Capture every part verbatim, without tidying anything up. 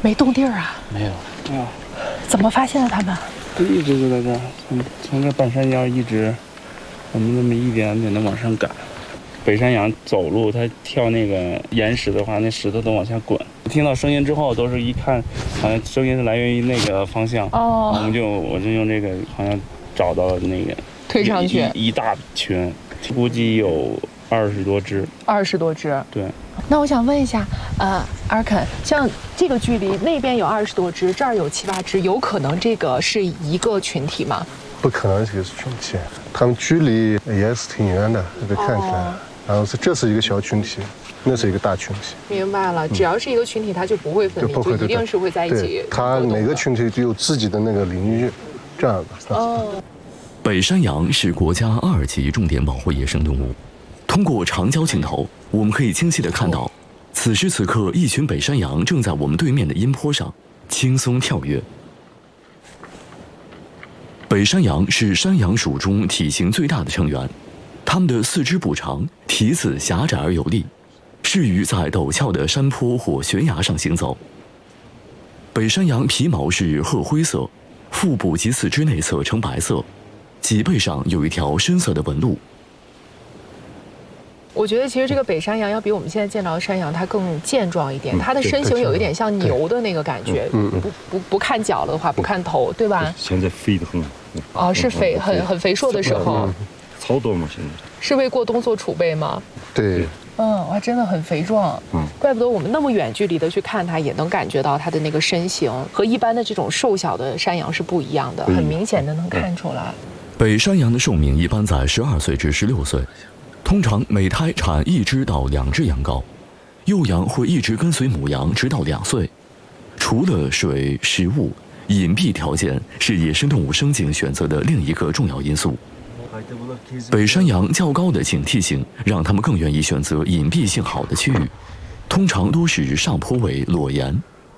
没动地儿啊？ 没有啊。 怎么发现的他们？ 一直就在这儿，从从这半山腰一直，我们那么一点点的往上赶。北山羊走路，它跳那个岩石的话，那石头都往下滚。听到声音之后，都是一看，好像声音是来源于那个方向。哦。我们就我就用这个好像找到了那个推上去一, 一, 一大群，估计有二十多只。 二十多只。 对。 那我想问一下，呃，阿肯，像这个距离，那边有二十多只，这儿有七八只，有可能这个是一个群体吗？ 不可能是一个群体，他们距离也是挺远的，这个看起来。哦，然后是这是一个小群体，那是一个大群体。 明白了，只要是一个群体，它就不会分离，就一定是会在一起。 它每个群体都有自己的那个领域，这样的。哦。 北山羊是国家二级重点保护野生动物。通过长焦镜头，我们可以清晰地看到，此时此刻，一群北山羊正在我们对面的阴坡上轻松跳跃。北山羊是山羊属中体型最大的成员。它们的四肢不长，蹄子狭窄而有力，适于在陡峭的山坡或悬崖上行走。北山羊皮毛是褐灰色，腹部及四肢内侧呈白色，脊背上有一条深色的纹路。 我觉得其实这个北山羊要比我们现在见到的山羊它更健壮一点，它的身形有一点像牛的那个感觉。嗯，不不不看脚了的话，不看头，对吧？ 现在肥得很。 哦，是肥很很肥硕的时候。 超多嘛，现在是为过冬做储备吗？ 对， 嗯，哇，真的很肥壮，嗯，怪不得我们那么远距离的去看它，也能感觉到它的那个身形和一般的这种瘦小的山羊是不一样的，很明显的能看出来。 北山羊的寿命一般在十二岁至十六岁，通常每胎产一只到两只羊羔，幼羊会一直跟随母羊直到两岁。除了水、食物、隐蔽条件是野生动物生境选择的另一个重要因素。北山羊较高的警惕性让它们更愿意选择隐蔽性好的区域，通常都是上坡尾裸岩。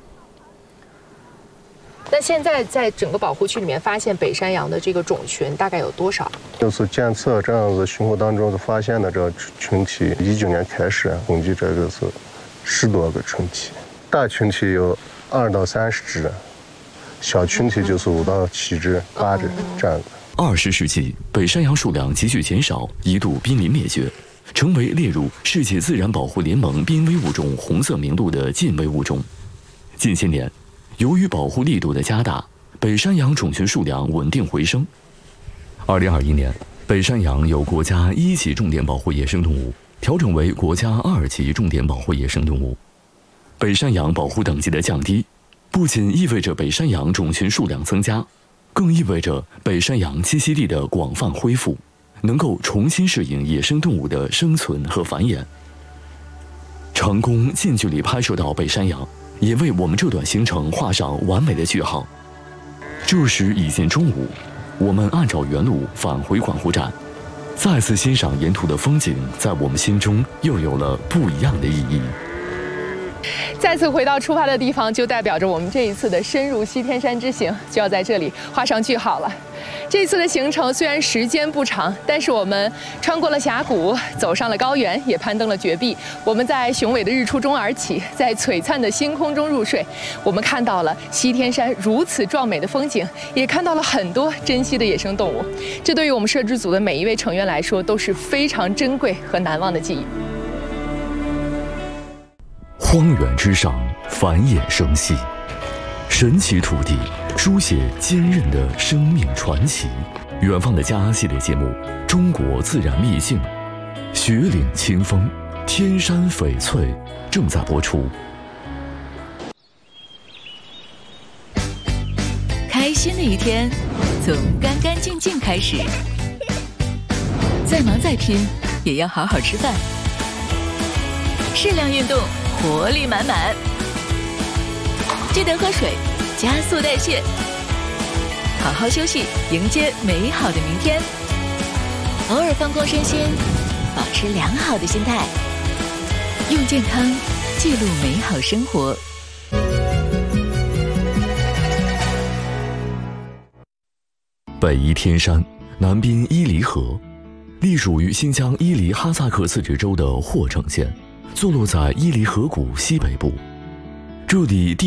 那现在在整个保护区里面发现北山羊的这个种群大概有多少？ 就是监测这样子巡逻当中发现的这个群体，一九年开始统计这个是十多个群体，大群体有二到三十只，小群体就是五到七只、八只这样的。 二十世纪，北山羊数量急剧减少，一度濒临灭绝，成为列入世界自然保护联盟濒危物种红色名录的近危物种。近些年，由于保护力度的加大，北山羊种群数量稳定回升。二零二一年，北山羊由国家一级重点保护野生动物调整为国家二级重点保护野生动物。北山羊保护等级的降低，不仅意味着北山羊种群数量增加，更意味着北山羊栖息地的广泛恢复，能够重新适应野生动物的生存和繁衍。成功近距离拍摄到北山羊，也为我们这段行程画上完美的句号。这时已近中午，我们按照原路返回管护站，再次欣赏沿途的风景，在我们心中又有了不一样的意义。 再次回到出发的地方，就代表着我们这一次的深入西天山之行就要在这里画上句号了。这次的行程虽然时间不长，但是我们穿过了峡谷，走上了高原，也攀登了绝壁。我们在雄伟的日出中而起，在璀璨的星空中入睡。我们看到了西天山如此壮美的风景，也看到了很多珍稀的野生动物。这对于我们摄制组的每一位成员来说，都是非常珍贵和难忘的记忆。 荒原之上，繁衍生息，神奇土地书写坚韧的生命传奇。远方的家系列节目《中国自然秘境》，雪岭清风，天山翡翠正在播出。 开心的一天，从干干净净开始。再忙再拼，也要好好吃饭。适量运动，活力满满。记得喝水，加速代谢。好好休息，迎接美好的明天。偶尔放空身心，保持良好的心态，用健康记录美好生活。 北依天山，南濒伊犁河，隶属于新疆伊犁哈萨克自治州的霍城县，坐落在伊犁河谷西北部。这里地